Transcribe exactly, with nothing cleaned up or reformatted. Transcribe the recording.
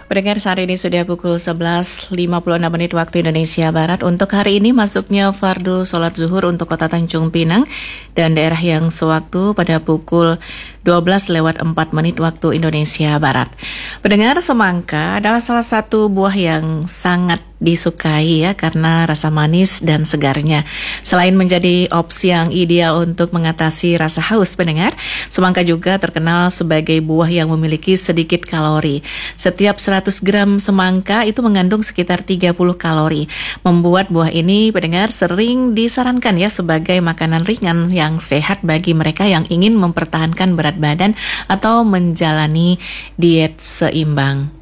Pendengar, saat ini sudah pukul sebelas lima puluh enam menit waktu Indonesia Barat. Untuk hari ini masuknya fardu sholat zuhur untuk kota Tanjung Pinang dan daerah yang sewaktu pada pukul dua belas lewat empat menit waktu Indonesia Barat. Pendengar, semangka adalah salah satu buah yang sangat disukai ya karena rasa manis dan segarnya. Selain menjadi opsi yang ideal untuk mengatasi rasa haus, pendengar, semangka juga terkenal sebagai buah yang memiliki sedikit kalori. Setiap seratus gram semangka itu mengandung sekitar tiga puluh kalori. Membuat buah ini, pendengar, sering disarankan ya sebagai makanan ringan yang sehat bagi mereka yang ingin mempertahankan berat badan atau menjalani diet seimbang.